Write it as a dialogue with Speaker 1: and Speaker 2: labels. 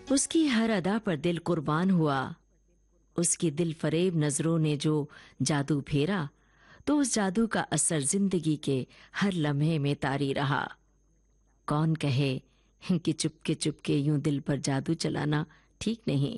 Speaker 1: उसकी हर अदा पर दिल कुर्बान हुआ। उसकी दिल फरेब नजरों ने जो जादू फेरा, तो उस जादू का असर जिंदगी के हर लम्हे में तारी रहा। कौन कहे कि चुपके चुपके यूं दिल पर जादू चलाना ठीक नहीं।